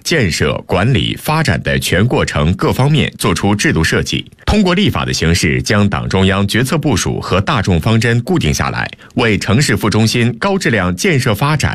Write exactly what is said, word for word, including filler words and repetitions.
建设、管理、发展的全过程各方面作出制度设计，通过立法的形式将党中央决策部署和大众方针固定下来，为城市副中心高质量建设发展